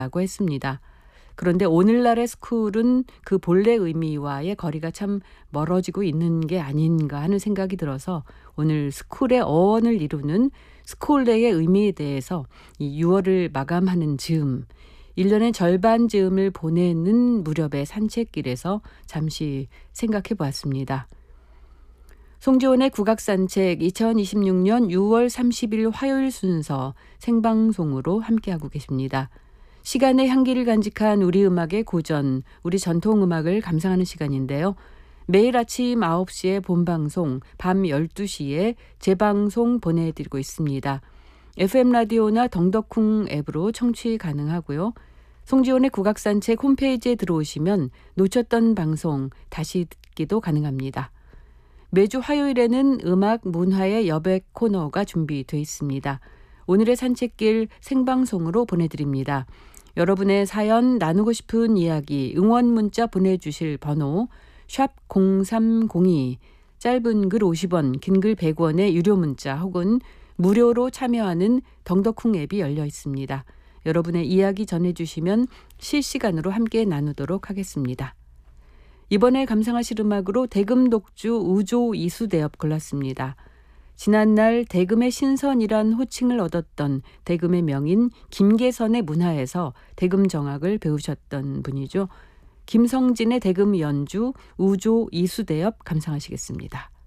라고 했습니다. 그런데 오늘날의 스쿨은 그 본래 의미와의 거리가 참 멀어지고 있는 게 아닌가 하는 생각이 들어서 오늘 스쿨의 어원을 이루는 스콜레의 의미에 대해서 이 6월을 마감하는 즈음, 1년의 절반 즈음을 보내는 무렵의 산책길에서 잠시 생각해 보았습니다. 송지원의 국악산책 2026년 6월 30일 화요일 순서 생방송으로 함께하고 계십니다. 시간의 향기를 간직한 우리 음악의 고전, 우리 전통음악을 감상하는 시간인데요. 매일 아침 9시에 본방송, 밤 12시에 재방송 보내드리고 있습니다. FM 라디오나 덩덕쿵 앱으로 청취 가능하고요. 송지원의 국악산책 홈페이지에 들어오시면 놓쳤던 방송 다시 듣기도 가능합니다. 매주 화요일에는 음악 문화의 여백 코너가 준비되어 있습니다. 오늘의 산책길 생방송으로 보내드립니다. 여러분의 사연, 나누고 싶은 이야기, 응원 문자 보내주실 번호 샵 0302, 짧은 글 50원, 긴 글 100원의 유료 문자 혹은 무료로 참여하는 덩덕쿵 앱이 열려 있습니다. 여러분의 이야기 전해주시면 실시간으로 함께 나누도록 하겠습니다. 이번에 감상하실 음악으로 대금 독주 우조 이수대엽 골랐습니다. 지난날 대금의 신선이란 호칭을 얻었던 대금의 명인 김계선의 문화에서 대금 정악을 배우셨던 분이죠. 김성진의 대금 연주 우조 이수대엽 감상하시겠습니다.